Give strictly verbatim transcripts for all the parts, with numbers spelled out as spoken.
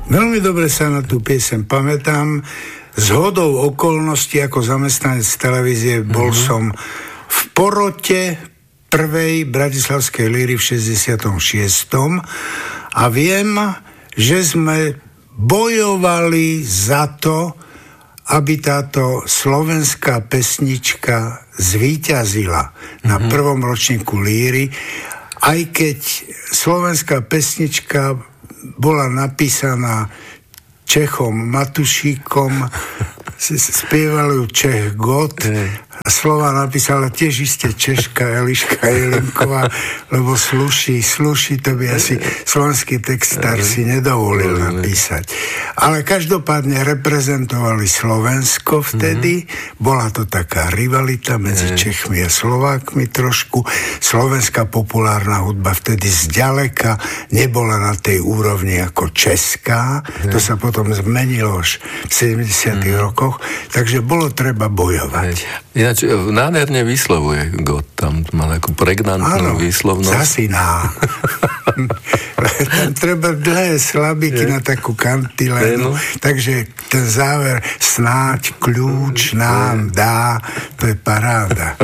Veľmi dobre sa na tú piesem pamätám. Zhodou okolností ako zamestnanec televízie bol mm-hmm. som v porote prvej bratislavskej líry v šesťdesiatom šiestom a viem, že sme bojovali za to, aby táto slovenská pesnička zvíťazila na mm-hmm. prvom ročníku líry, aj keď slovenská pesnička bola napísaná Čechom Matušíkom, spievali ju Čech God a slova napísala tiež isté Češka Eliška Jelinková, lebo sluší, sluší, to by asi slovenský textár si nedovolil napísať. Ale každopádne reprezentovali Slovensko vtedy, bola to taká rivalita medzi Čechmi a Slovákmi trošku. Slovenská populárna hudba vtedy zďaleka nebola na tej úrovni ako česká, to sa potom zmenilo až v sedemdesiatych rokoch, takže bolo treba bojovať. Ináč nádherne vyslovuje God, tam mal takú pregnantnú výslovnosť. Zasiná. Tam treba dlhé slabiky na takú kantilenu, takže ten záver snáď kľúč nám dá, to je paráda.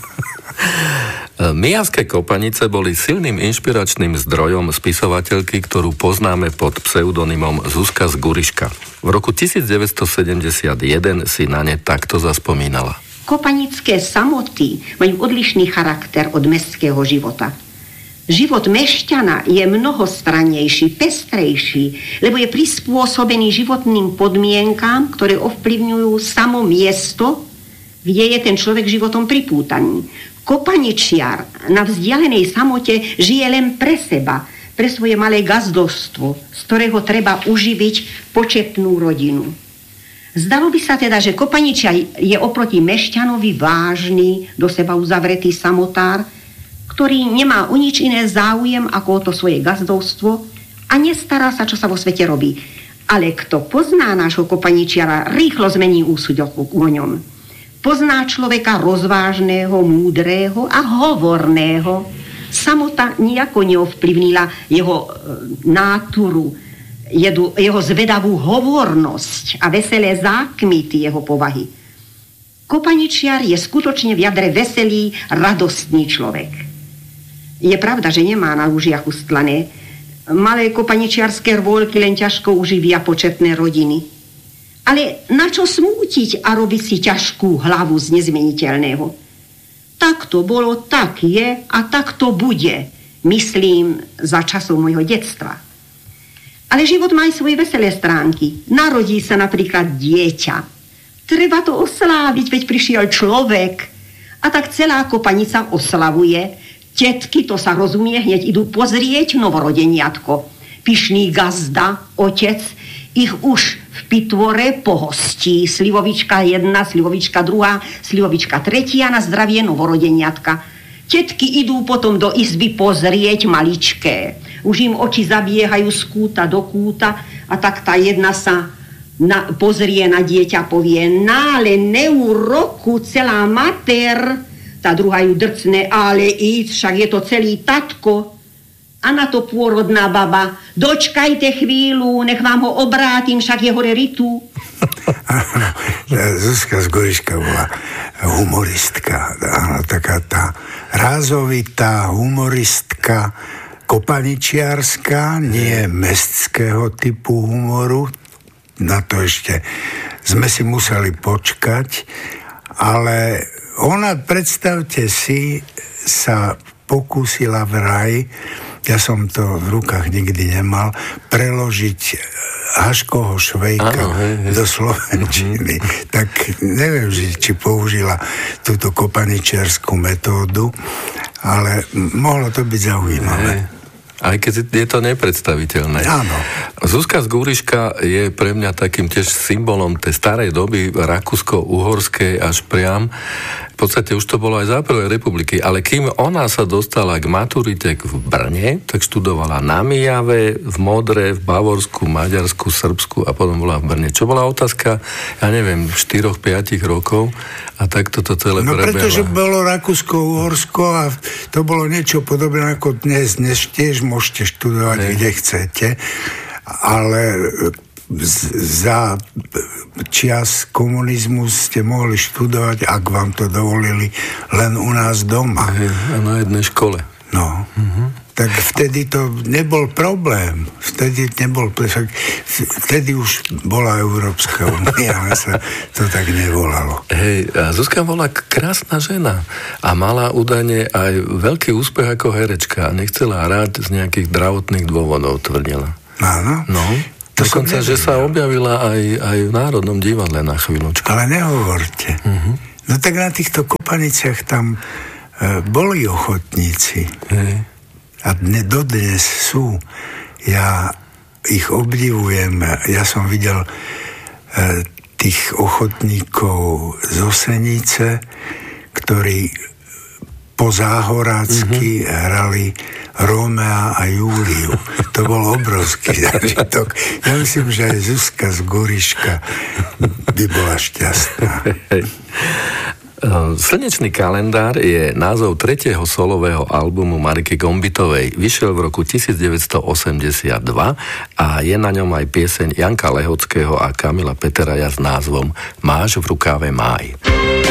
Mijavské kopanice boli silným inšpiračným zdrojom spisovateľky, ktorú poznáme pod pseudonymom Zuzka z Guriška. V roku devätnásťsedemdesiatjeden si na ne takto zaspomínala. Kopanické samoty majú odlišný charakter od mestského života. Život mešťana je mnohostrannejší, pestrejší, lebo je prispôsobený životným podmienkám, ktoré ovplyvňujú samo miesto, kde je ten človek životom pripútaný. Kopaničiar na vzdialenej samote žije len pre seba, pre svoje malé gazdovstvo, z ktorého treba uživiť početnú rodinu. Zdalo by sa teda, že kopaničiar je oproti mešťanovi vážny, do seba uzavretý samotár, ktorý nemá o nič iné záujem ako o to svoje gazdovstvo a nestará sa, čo sa vo svete robí. Ale kto pozná nášho kopaničiara, rýchlo zmení úsudok o ňom. Pozná človeka rozvážného, múdrého a hovorného. Samota nijako neovplyvnila jeho e, náturu, jeho, jeho zvedavú hovornosť a veselé zákmity jeho povahy. Kopaničiar je skutočne v jadre veselý, radostný človek. Je pravda, že nemá na lúžiach ustlané. Malé kopaničiarské rôľky len ťažko uživia početné rodiny. Ale na čo smútiť a robiť si ťažkú hlavu z nezmeniteľného? Tak to bolo, tak je a tak to bude, myslím, za časov môjho detstva. Ale život má aj svoje veselé stránky. Narodí sa napríklad dieťa. Treba to osláviť, veď prišiel človek. A tak celá kopanica oslavuje. Tetky, to sa rozumie, hneď idú pozrieť novorodeniatko. Pyšný gazda, otec, ich už v pitvore pohostí. Slivovička jedna, slivovička druhá, slivovička tretia na zdravie novorodeniatka. Tetky idú potom do izby pozrieť maličké. Už im oči zabiehajú z kúta do kúta a tak tá jedna sa na, pozrie na dieťa, povie: nále neuroku celá mater. Tá druhá ju drcne: ale íď, však je to celý tatko. A na to pôrodná baba: dočkajte chvíľu, nech vám ho obrátim, však je hore ritu. Zuzka z Goriška bola humoristka. Áno, taká tá rázovitá humoristka, kopaničiarská, nie mestského typu humoru. Na to ešte sme si museli počkať. Ale ona, predstavte si, sa pokúsila vraj, ja som to v rukách nikdy nemal, preložiť Haškoho Švejka Áno, hej, hej. do slovenčiny. Mm-hmm. Tak neviem, či použila túto kopaničiarskú metódu, ale mohlo to byť zaujímavé. Hej. Aj keď je to nepredstaviteľné. Áno. Zuzka z Guriška je pre mňa takým tiež symbolom tej starej doby, rakúsko-uhorskej až priam. V podstate už to bolo aj za prvej republiky, ale kým ona sa dostala k maturite v Brne, tak študovala na Mijave, v Modre, v Bavorsku, Maďarsku, Srbsku a potom bola v Brne. Čo bola otázka, ja neviem, štyroch päť rokov a takto to celé no, prebehla. No pretože bolo Rakúsko-Uhorsko a to bolo niečo podobné ako dnes. Dnes tiež môžete študovať, ne. kde chcete. ale za čias komunizmu ste mohli študovať, ak vám to dovolili, len u nás doma. A na jednej škole. No. Mhm. Tak vtedy to nebol problém. Vtedy nebol, vtedy už bola Európska únia, ale sa to tak nevolalo. Hej, a Zuzka bola krásna žena a mala údajne aj veľký úspech ako herečka a nechcela hrať z nejakých zdravotných dôvodov, tvrdila. Áno. No. Dokonca, že sa objavila aj, aj v Národnom divadle na chvíľočku. Ale nehovorte. Uh-huh. No tak na týchto kopaniciach tam e, boli ochotníci. Hej. A dne, dodnes sú. Ja ich obdivujem. Ja som videl e, tých ochotníkov z Osenice, ktorí po záhorácky mm-hmm. hrali Rómea a Júliu. To bol obrovský zážitok. Ja myslím, že aj Zuzka z Goriška by bola šťastná. Slnečný kalendár je názov tretieho solového albumu Mariky Gombitovej. Vyšiel v roku devätnásťstoosemdesiatdva a je na ňom aj pieseň Janka Lehockého a Kamila Peteraja s názvom Máš v rukáve máj.